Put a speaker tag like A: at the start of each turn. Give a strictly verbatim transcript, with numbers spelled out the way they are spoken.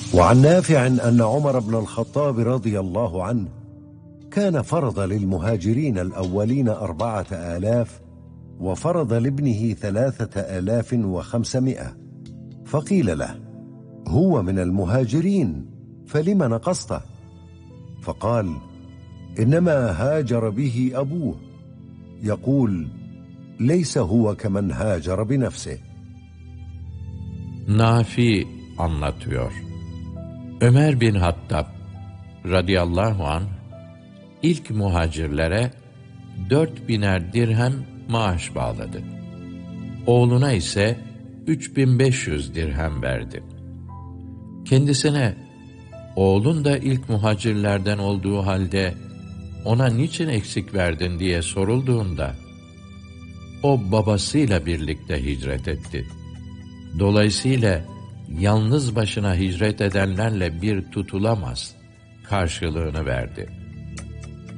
A: وعن نافع أن عمر بن الخطاب رضي الله عنه كان فرض للمهاجرين الأولين أربعة آلاف وفرض لابنه ثلاثة آلاف وخمسمائة، فقيل له: هو من المهاجرين فلم نقصته؟ فقال: إنما هاجر به أبوه، يقول: ليس هو كمن هاجر بنفسه.
B: Nafi anlatıyor. Ömer bin Hattab radıyallahu anh ilk muhacirlere dört biner dirhem maaş bağladı. Oğluna ise üç bin beş yüz dirhem verdi. Kendisine oğlun da ilk muhacirlerden olduğu halde ona niçin eksik verdin diye sorulduğunda o babasıyla birlikte hicret etti. Dolayısıyla yalnız başına hicret edenlerle bir tutulamaz karşılığını verdi.